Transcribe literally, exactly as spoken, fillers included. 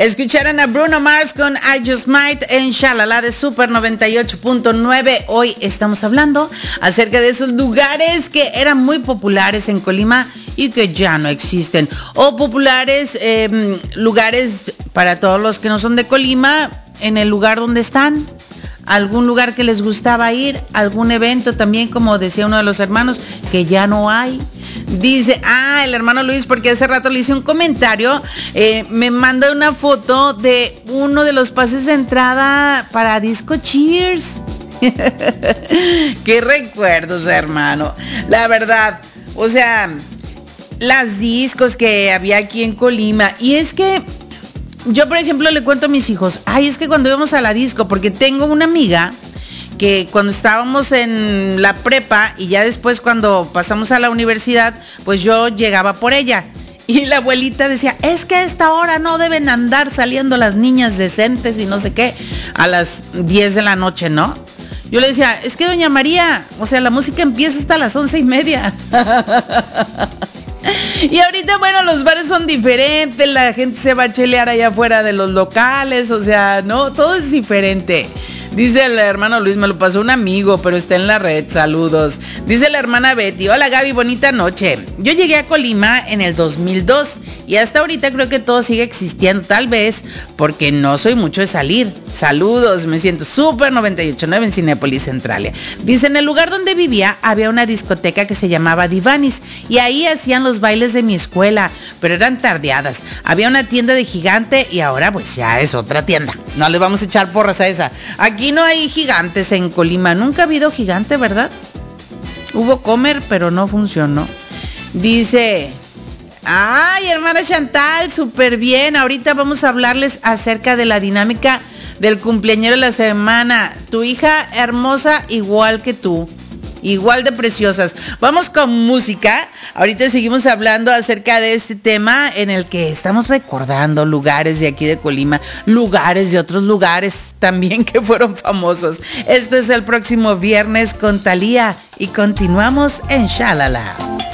Escucharon a Bruno Mars con I Just Might en Shalala de Super noventa y ocho punto nueve. Hoy estamos hablando acerca de esos lugares que eran muy populares en Colima y que ya no existen. O populares eh, lugares para todos los que no son de Colima, en el lugar donde están. Algún lugar que les gustaba ir, algún evento también, como decía uno de los hermanos, que ya no hay. Dice, ah, el hermano Luis, porque hace rato le hice un comentario, eh, me manda una foto de uno de los pases de entrada para Disco Cheers. Qué recuerdos, hermano. La verdad, o sea, las discos que había aquí en Colima. Y es que yo, por ejemplo, le cuento a mis hijos, ay, es que cuando íbamos a la disco, porque tengo una amiga que cuando estábamos en la prepa y ya después cuando pasamos a la universidad, pues yo llegaba por ella. Y la abuelita decía, es que a esta hora no deben andar saliendo las niñas decentes y no sé qué, a las diez de la noche, ¿no? Yo le decía, es que doña María, o sea, la música empieza hasta las once y media. Y ahorita, bueno, los bares son diferentes, la gente se va a chelear allá afuera de los locales, o sea, no, todo es diferente. Dice el hermano Luis, me lo pasó un amigo, pero está en la red, saludos. Dice la hermana Betty, hola Gaby, bonita noche. Yo llegué a Colima en el dos mil dos y hasta ahorita creo que todo sigue existiendo, tal vez porque no soy mucho de salir. Saludos, me siento súper noventa y ocho punto nueve en Cinépolis Centralia. Dice, en el lugar donde vivía había una discoteca que se llamaba Divanis y ahí hacían los bailes de mi escuela, pero eran tardeadas. Había una tienda de Gigante y ahora pues ya es otra tienda. No le vamos a echar porras a esa. Aquí no hay Gigantes en Colima, nunca ha habido Gigante, ¿verdad? Hubo Comer, pero no funcionó. Dice, ay, hermana Chantal, súper bien. Ahorita vamos a hablarles acerca de la dinámica del cumpleañero de la semana. Tu hija hermosa igual que tú, igual de preciosas. Vamos con música. Ahorita seguimos hablando acerca de este tema en el que estamos recordando lugares de aquí de Colima, lugares de otros lugares también que fueron famosos. Esto es el próximo viernes con Thalía y continuamos en Shalala.